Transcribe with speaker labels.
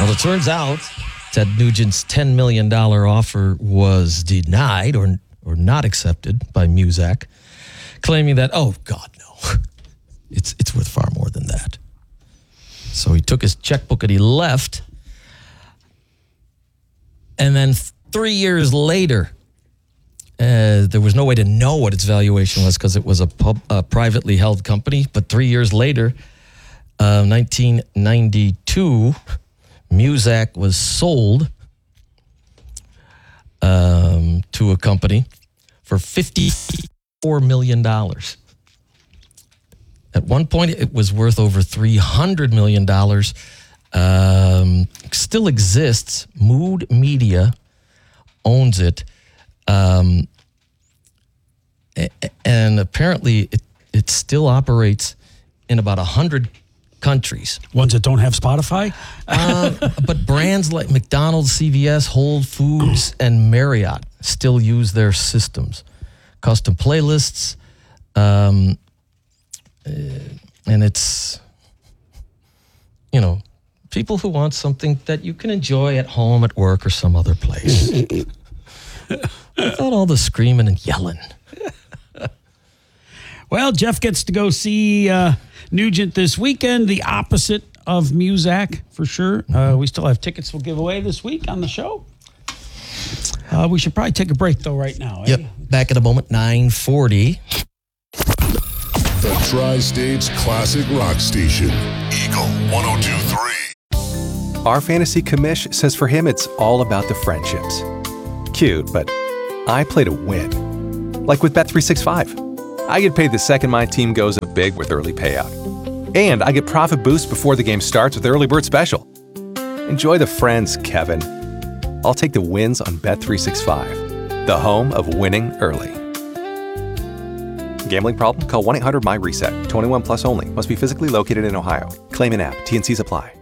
Speaker 1: Well, it turns out Ted Nugent's $10 million offer was denied or not accepted by Muzak, claiming that, oh, God, no. It's worth far more than that. So he took his checkbook and he left. And then 3 years later, there was no way to know what its valuation was because it was a privately held company. But 3 years later, 1992, Muzak was sold to a company for $54 million. At one point, it was worth over $300 million. Still exists. Mood Media owns it. And apparently, it still operates in about 100 countries.
Speaker 2: Ones that don't have Spotify?
Speaker 1: But brands like McDonald's, CVS, Whole Foods, and Marriott still use their systems. Custom playlists. And it's, people who want something that you can enjoy at home, at work, or some other place. Without all the screaming and yelling.
Speaker 2: Well, Jeff gets to go see Nugent this weekend, the opposite of Muzak, for sure. We still have tickets we'll give away this week on the show. We should probably take a break, though, right now.
Speaker 1: Yep. Back in a moment, 9:40.
Speaker 3: The Tri-State's classic rock station, Eagle 102.3.
Speaker 4: Our fantasy commish says for him it's all about the friendships. Cute, but I play to win. Like with Bet365. I get paid the second my team goes up big with early payout. And I get profit boost before the game starts with Early Bird Special. Enjoy the friends, Kevin. I'll take the wins on Bet365, the home of winning early. Gambling problem? Call 1-800-MY-RESET. 21 plus only. Must be physically located in Ohio. Claim in app. T&Cs apply.